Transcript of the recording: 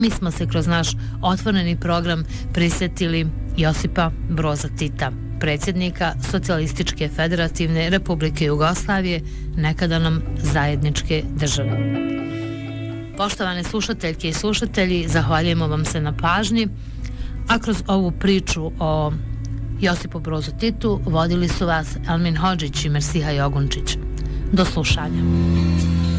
Mi smo se kroz naš otvoreni program prisjetili Josipa Broza Tita, predsjednika Socijalističke federativne Republike Jugoslavije, nekada nam zajedničke države. Poštovane slušateljke i slušatelji, zahvaljujemo vam se na pažnji, a kroz ovu priču o Josipu Brozu Titu vodili su vas Elmin Hodžić i Mersiha Jogunčić. Do slušanja.